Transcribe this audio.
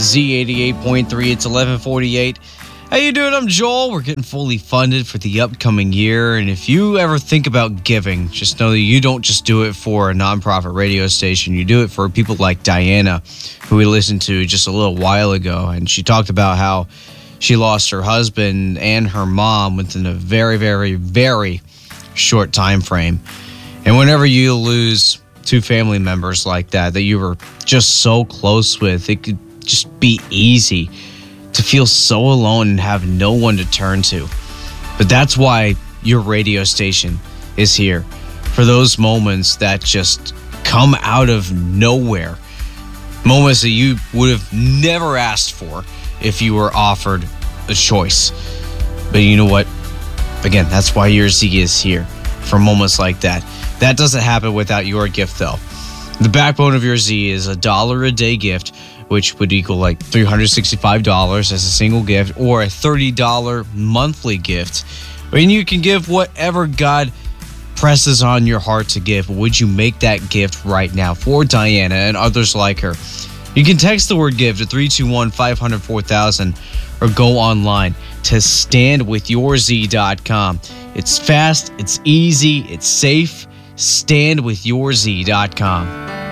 Z88.3. It's 11:48. How you doing? I'm Joel. We're getting fully funded for the upcoming year, and if you ever think about giving, just know that you don't just do it for a nonprofit radio station. You do it for people like Diana, who we listened to just a little while ago, and she talked about how she lost her husband and her mom within a very, very, very short time frame. And whenever you lose two family members like that you were just so close with, it could just be easy to feel so alone and have no one to turn to. But that's why your radio station is here, for those moments that just come out of nowhere. Moments that you would have never asked for if you were offered a choice. But you know what? Again, that's why your Z is here, for moments like that. That doesn't happen without your gift, though. The backbone of your Z is $1 a day gift, which would equal like $365 as a single gift, or a $30 monthly gift. And you can give whatever God presses on your heart to give. Would you make that gift right now for Diana and others like her? You can text the word give to 321-500-4000 or go online to standwithyourz.com. It's fast, it's easy, it's safe. Standwithyourz.com.